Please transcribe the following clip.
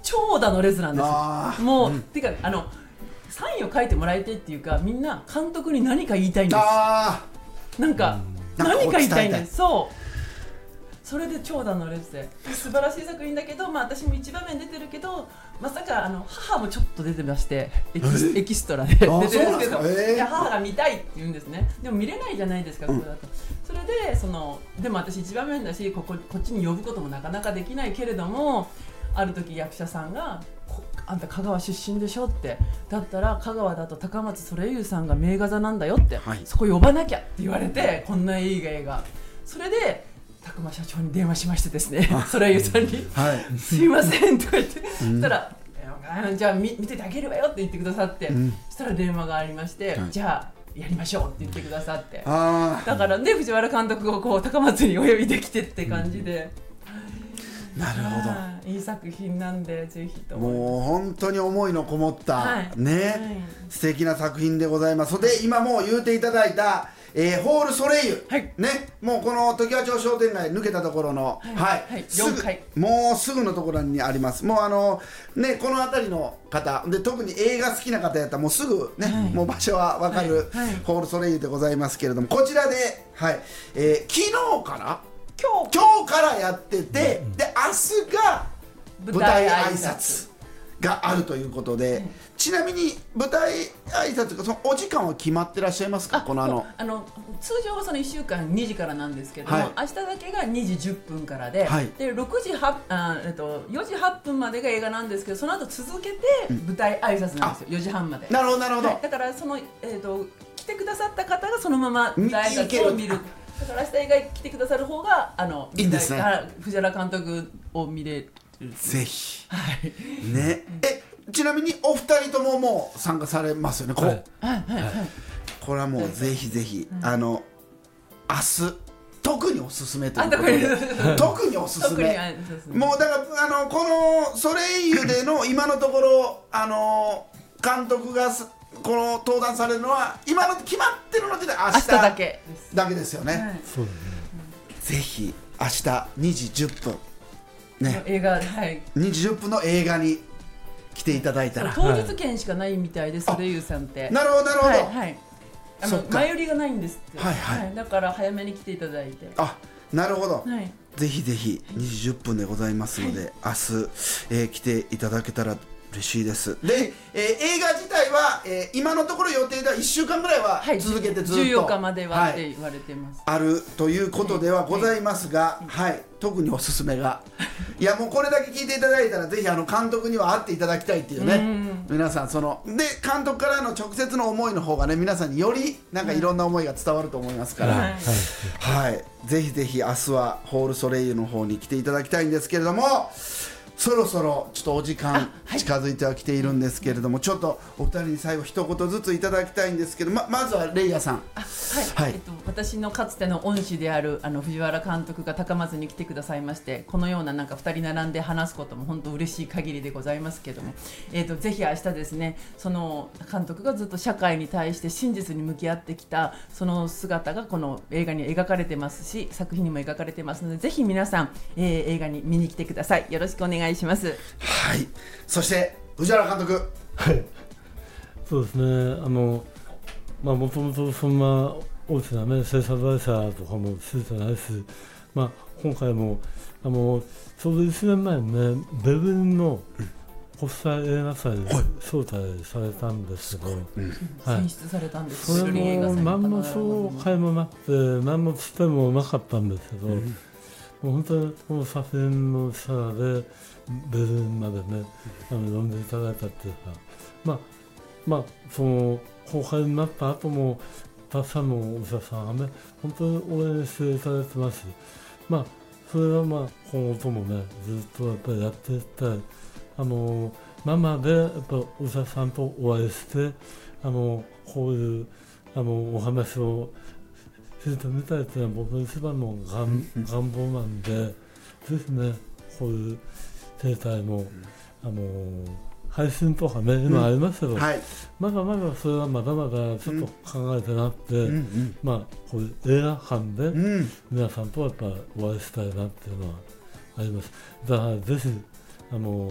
長蛇の列なんですよ。もう、てかサインを書いてもらいたいっていうか、みんな監督に何か言いたいんです。なんか、何か言いたいんです。それで長蛇の列で素晴らしい作品だけど、私も一場面出てるけど、まさか母もちょっと出てまして、エキストラで出てるんですけど、いや母が見たいって言うんですね。でも見れないじゃないですか、これだと。それででも私一場面だし、こっちに呼ぶこともなかなかできないけれども、ある時役者さんがあんた香川出身でしょって、だったら香川だと高松ソレイユさんが名画座なんだよって、そこ呼ばなきゃって言われて、こんないい映画、それで拓磨社長に電話しましてですね、ソレイユさんに、すいませんとか言って、そしたらじゃあ見ててあげるわよって言ってくださって、そしたら電話がありまして、じゃあやりましょうって言ってくださって、だからね、藤原監督を高松にお呼びできてって感じで、 なるほど、 いい作品なんでぜひと思います。 もう本当に思いのこもった素敵な作品でございます。で今もう言うていただいたホールソレイユ、ね、もうこの常盤町商店街抜けたところの、 4階、 もうすぐのところにあります。もうね、この辺りの方で、特に映画好きな方やったらもうすぐね、もう場所は分かる、ホールソレイユでございますけれども、こちらで、昨日から今日からやってて、で明日が舞台挨拶があるということで、ちなみに舞台挨拶がそのお時間は決まってらっしゃいますか？この通常はその1週間2時からなんですけども、明日だけが2時10分からで、で4時8分までが映画なんですけど、その後続けて舞台挨拶なんですよ、4時半まで。 なるほどなるほど。 だから来てくださった方がそのまま舞台挨拶を見る。だから明日映画来てくださる方がいいんですね、 藤原監督を見れる。 ぜひね。ちなみにお二人とももう参加されますよね。これはもうぜひぜひ明日特におすすめということで、特におすすめ、もうだからこのソレイユでの今のところ監督がこの登壇されるのは今の決まってるので明日だけですよね。 そうだね。 ぜひ明日2時10分ね、 映画、 2時10分の映画に来ていただいたら、 当日券しかないみたいです、ソレイユさんって。 なるほどなるほど、 前売りがないんですって。だから早めに来ていただいて。 なるほど、ぜひぜひ2時10分でございますので、明日、来ていただけたら嬉しいです。で、映画自体は、今のところ予定では1週間ぐらいは続けてずっと、 14日まではって言われてます、 あるということではございますが、特におすすめがいやもうこれだけ聞いていただいたらぜひ監督には会っていただきたいっていうね、皆さんで監督からの直接の思いの方がね、皆さんによりなんかいろんな思いが伝わると思いますから、ぜひぜひ明日はホールソレイユの方に来ていただきたいんですけれども、そろそろちょっとお時間近づいてはきているんですけれども、ちょっとお二人に最後一言ずついただきたいんですけど、まずはレイヤさん。 私のかつての恩師である藤原監督が高松に来てくださいまして、このようななんか2人並んで話すことも本当嬉しい限りでございますけども、ぜひ明日ですね、その監督がずっと社会に対して真実に向き合ってきたその姿がこの映画に描かれてますし、作品にも描かれてますので、ぜひ皆さん、映画に見に来てください。よろしくお願いします。 そして藤原監督。 そうですね、もともとそんな大きなね制作会社とかもしてないし、今回もちょうど1年前にね、ベルリンの国際映画祭に招待されたんですけど、 選出されたんです。 それも何の紹介もなくて、何のつてもなかったんですけど、もう本当にこの作品の力でベルリンまでね呼んでいただいたっていうか、その公開になった後もたくさんのお客さんがね本当に応援していただいてますし、それは今後ともねずっとやっぱりやっていって、生でやっぱお客さんとお会いしてこういうお話をしてみたいというのは僕の一番の願望なんで、ぜひねこういう形態も配信とかね今ありますけど、まだまだそれはまだまだちょっと考えてなくて、こういう映画館で皆さんとやっぱお会いしたいなっていうのはあります。だからぜひ